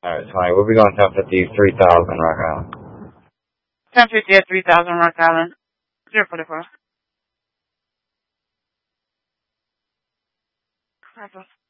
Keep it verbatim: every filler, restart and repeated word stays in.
Alright, twenty. We'll be going ten fifty, three thousand Rock Island. ten fifty at three thousand Rock Island. zero forty-four.